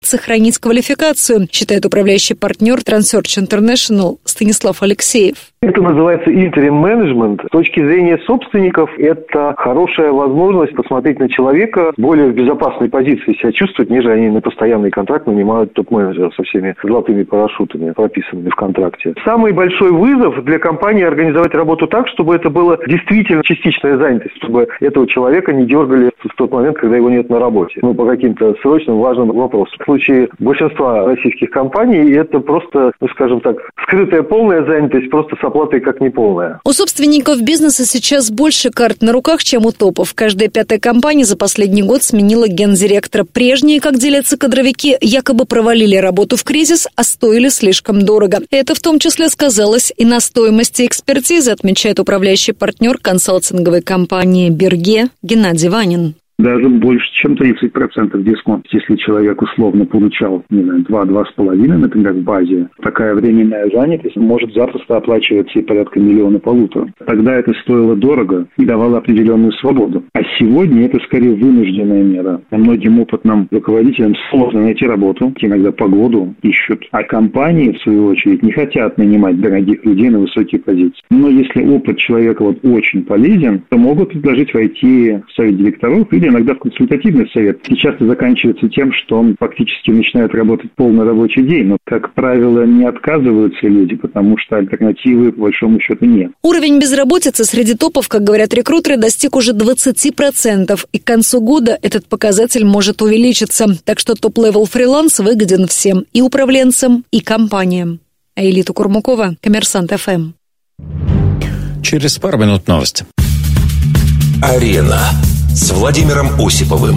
сохранить квалификацию, считает управляющий партнер Transsearch International Станислав Алексеев. Это называется интерим-менеджмент. С точки зрения собственников, это хорошая возможность посмотреть на человека более в безопасной позиции себя чувствовать, нежели они на постоянный контракт нанимают топ-менеджеров со всеми золотыми парашютами, прописанными в контракте. Самый большой вызов для компании организовать работу так, чтобы это было действительно частичная занятость, чтобы этого человека не дергали в тот момент, когда его нет на работе. По каким-то срочным важным вопросам. В случае большинства российских компаний это просто, скажем так, скрытая полная занятость, просто с оплатой как неполная. У собственников бизнеса сейчас больше карт на руках, чем у топов. Каждая пятая компания за последний год сменила гендиректора. Прежние, как делятся кадровики, якобы провалили работу в кризис, а стоили слишком дорого. Это в том числе сказалось и на стоимости экспертизы, отмечает управляющий партнер консалтинговой компании «Берге» Геннадий Ванин. Даже больше, чем 30% дисконт. Если человек условно получал, 2-2,5, например, в базе, такая временная занятость может запросто оплачиваться и порядка 1,5 миллиона. Тогда это стоило дорого и давало определенную свободу. А сегодня это скорее вынужденная мера. Многим опытным руководителям сложно найти работу, иногда погоду ищут. А компании, в свою очередь, не хотят нанимать дорогих людей на высокие позиции. Но если опыт человека очень полезен, то могут предложить войти в совет директоров или иногда в консультативный совет. И часто заканчивается тем, что он фактически начинает работать полный рабочий день. Но, как правило, не отказываются люди, потому что альтернативы, по большому счету, нет. Уровень безработицы среди топов, как говорят рекрутеры, достиг уже 20%. И к концу года этот показатель может увеличиться. Так что топ-левел фриланс выгоден всем. И управленцам, и компаниям. Аэлита Курмукова, Коммерсант ФМ. Через пару минут новости. Арена с Владимиром Осиповым.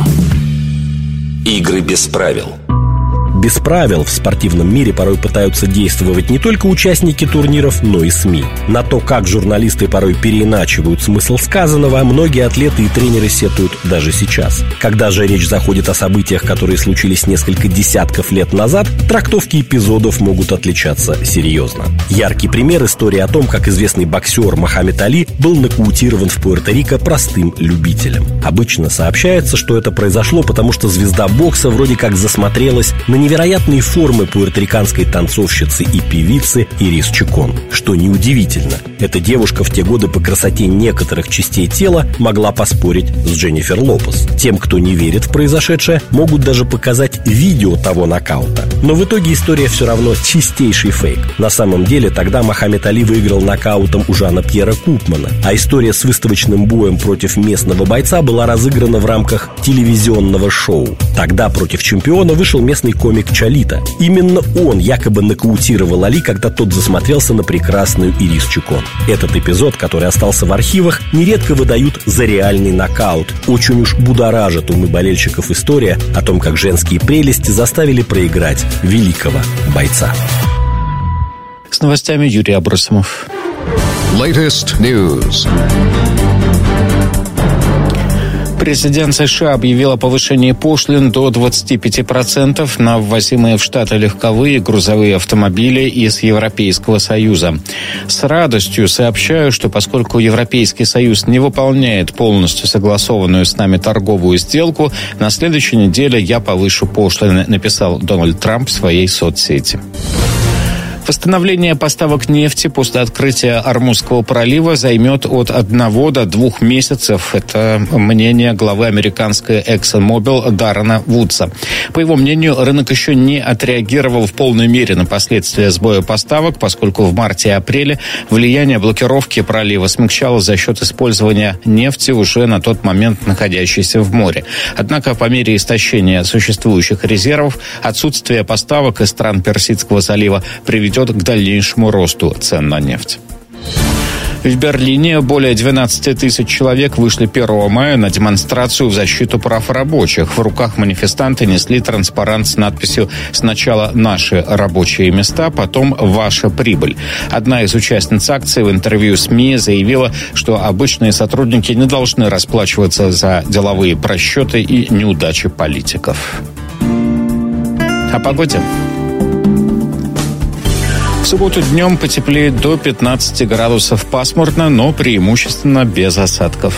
Игры без правил. Без правил в спортивном мире порой пытаются действовать не только участники турниров, но и СМИ. На то, как журналисты порой переиначивают смысл сказанного, многие атлеты и тренеры сетуют даже сейчас. Когда же речь заходит о событиях, которые случились несколько десятков лет назад, трактовки эпизодов могут отличаться серьезно. Яркий пример — история о том, как известный боксер Мохаммед Али был нокаутирован в Пуэрто-Рико простым любителем. Обычно сообщается, что это произошло, потому что звезда бокса вроде как засмотрелась на невероятные формы пуэрториканской танцовщицы и певицы Ирис Чикон. Что неудивительно, эта девушка в те годы по красоте некоторых частей тела могла поспорить с Дженнифер Лопес. Тем, кто не верит в произошедшее, могут даже показать видео того нокаута. Но в итоге история все равно чистейший фейк. На самом деле тогда Мохаммед Али выиграл нокаутом у Жана-Пьера Купмана, а история с выставочным боем против местного бойца была разыграна в рамках телевизионного шоу. Тогда против чемпиона вышел местный комик Чолита. Именно он якобы нокаутировал Али, когда тот засмотрелся на прекрасную Ирис Чикон. Этот эпизод, который остался в архивах, нередко выдают за реальный нокаут. Очень уж будоражит умы болельщиков история о том, как женские прелести заставили проиграть великого бойца. С новостями Юрий Абросимов. Latest news. Президент США объявил о повышении пошлин до 25% на ввозимые в Штаты легковые и грузовые автомобили из Европейского Союза. С радостью сообщаю, что поскольку Европейский Союз не выполняет полностью согласованную с нами торговую сделку, на следующей неделе я повышу пошлины, написал Дональд Трамп в своей соцсети. Восстановление поставок нефти после открытия Ормузского пролива займет от 1 до 2 месяцев. Это мнение главы американской ExxonMobil Даррена Вудса. По его мнению, рынок еще не отреагировал в полной мере на последствия сбоя поставок, поскольку в марте и апреле влияние блокировки пролива смягчалось за счет использования нефти, уже на тот момент находящейся в море. Однако по мере истощения существующих резервов отсутствие поставок из стран Персидского залива приведет к дальнейшему росту цен на нефть. В Берлине более 12 тысяч человек вышли 1 мая на демонстрацию в защиту прав рабочих. В руках манифестанты несли транспарант с надписью «Сначала наши рабочие места, потом ваша прибыль». Одна из участниц акции в интервью СМИ заявила, что обычные сотрудники не должны расплачиваться за деловые просчеты и неудачи политиков. О погоде. В субботу днем потеплеет до 15 градусов, пасмурно, но преимущественно без осадков.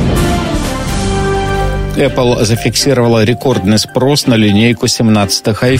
Apple зафиксировала рекордный спрос на линейку 17-х